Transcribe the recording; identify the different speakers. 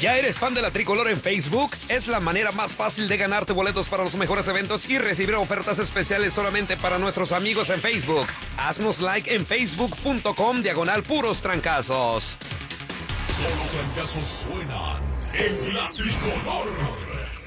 Speaker 1: ¿Ya eres fan de la Tricolor en Facebook? Es la manera más fácil de ganarte boletos para los mejores eventos y recibir ofertas especiales solamente para nuestros amigos en Facebook. Haznos like en facebook.com/puros trancazos.
Speaker 2: Solo trancazos suenan en la Tricolor.